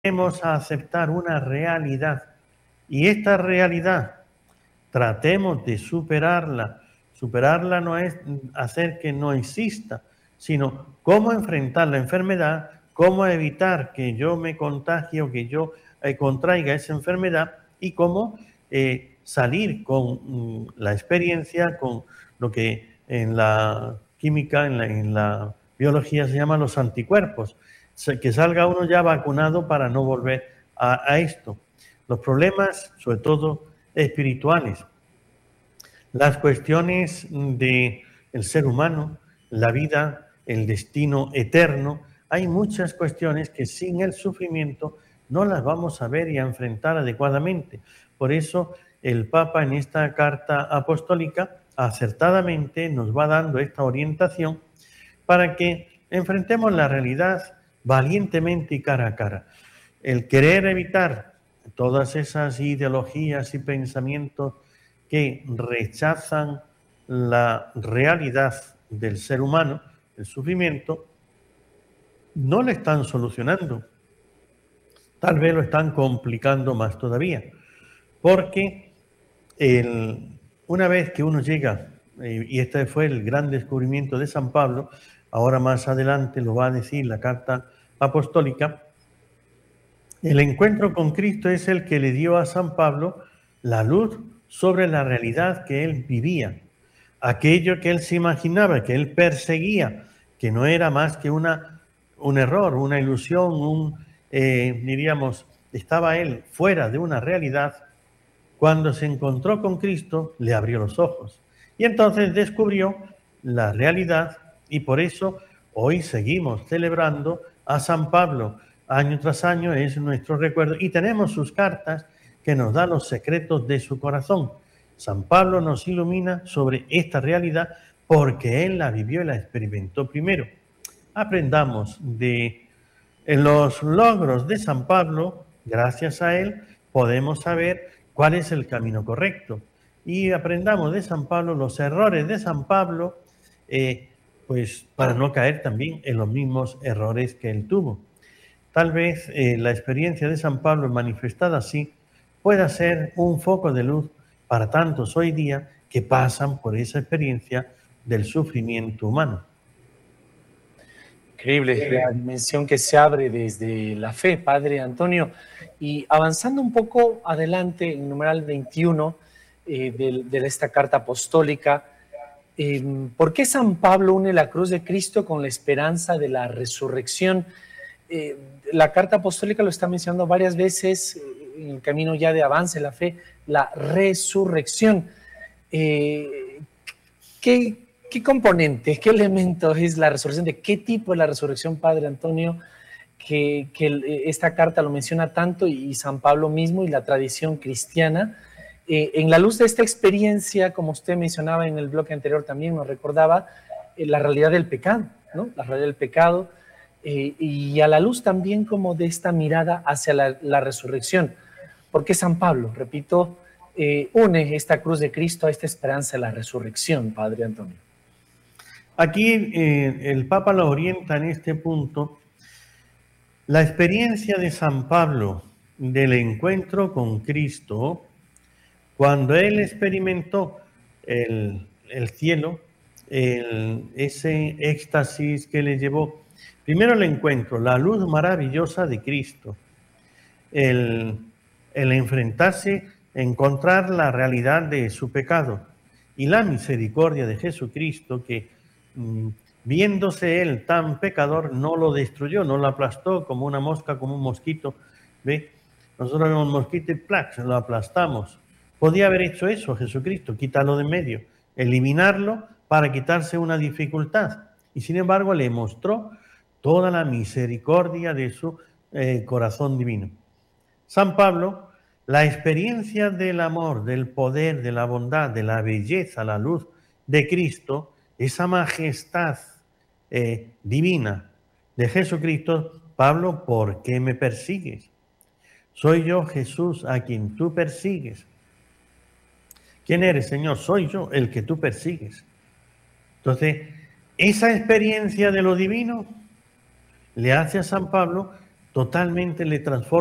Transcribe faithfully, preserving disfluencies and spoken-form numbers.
Vamos a aceptar una realidad y esta realidad tratemos de superarla. Superarla no es hacer que no exista, sino cómo enfrentar la enfermedad, cómo evitar que yo me contagie o que yo eh, contraiga esa enfermedad y cómo eh, salir con mm, la experiencia, con lo que en la química, en la, en la biología se llaman los anticuerpos, que salga uno ya vacunado para no volver a, a esto. Los problemas, sobre todo espirituales, las cuestiones del ser humano, la vida, el destino eterno, hay muchas cuestiones que sin el sufrimiento no las vamos a ver y a enfrentar adecuadamente. Por eso el Papa en esta carta apostólica acertadamente nos va dando esta orientación para que enfrentemos la realidad valientemente y cara a cara. El querer evitar todas esas ideologías y pensamientos que rechazan la realidad del ser humano, el sufrimiento, no le están solucionando. Tal vez lo están complicando más todavía. Porque el, una vez que uno llega, y este fue el gran descubrimiento de San Pablo, ahora más adelante lo va a decir la carta apostólica, el encuentro con Cristo es el que le dio a San Pablo la luz sobre la realidad que él vivía, aquello que él se imaginaba, que él perseguía, que no era más que una, un error, una ilusión, un, eh, diríamos, estaba él fuera de una realidad. Cuando se encontró con Cristo, le abrió los ojos y entonces descubrió la realidad y por eso hoy seguimos celebrando a San Pablo. Año tras año es nuestro recuerdo y tenemos sus cartas que nos dan los secretos de su corazón. San Pablo nos ilumina sobre esta realidad porque él la vivió y la experimentó primero. Aprendamos de los logros de San Pablo, gracias a él podemos saber cuál es el camino correcto. Y aprendamos de San Pablo los errores de San Pablo, eh, pues para no caer también en los mismos errores que él tuvo. Tal vez eh, la experiencia de San Pablo manifestada así pueda ser un foco de luz para tantos hoy día que pasan por esa experiencia del sufrimiento humano. Increíble la dimensión que se abre desde la fe, Padre Antonio. Y avanzando un poco adelante, en numeral veintiuno eh, de, de esta carta apostólica, eh, ¿por qué San Pablo une la cruz de Cristo con la esperanza de la resurrección? Eh, la carta apostólica lo está mencionando varias veces eh, en el camino ya de avance la fe, la resurrección. Eh, ¿qué, ¿Qué componente, qué elemento es la resurrección? ¿De qué tipo es la resurrección, Padre Antonio? Que, que esta carta lo menciona tanto y, y San Pablo mismo y la tradición cristiana. Eh, en la luz de esta experiencia, como usted mencionaba en el bloque anterior también, nos recordaba eh, la realidad del pecado, ¿no? La realidad del pecado eh, y a la luz también como de esta mirada hacia la, la resurrección. ¿Por qué San Pablo, repito, eh, une esta cruz de Cristo a esta esperanza de la resurrección, Padre Antonio? Aquí eh, el Papa lo orienta en este punto. La experiencia de San Pablo del encuentro con Cristo, cuando él experimentó el, el cielo, el, ese éxtasis que le llevó, primero el encuentro, la luz maravillosa de Cristo, el, el enfrentarse, encontrar la realidad de su pecado y la misericordia de Jesucristo que mmm, viéndose él tan pecador, no lo destruyó, no lo aplastó como una mosca, como un mosquito. ¿Ve? Nosotros vemos un mosquito y ¡plac! Lo aplastamos. Podía haber hecho eso Jesucristo, quitarlo de en medio, eliminarlo para quitarse una dificultad. Y sin embargo le mostró toda la misericordia de su eh, corazón divino. San Pablo, la experiencia del amor, del poder, de la bondad, de la belleza, la luz de Cristo, esa majestad eh, divina de Jesucristo. Pablo, ¿por qué me persigues? Soy yo, Jesús, a quien tú persigues. ¿Quién eres, Señor? Soy yo, el que tú persigues. Entonces, esa experiencia de lo divino le hace a San Pablo totalmente le transforma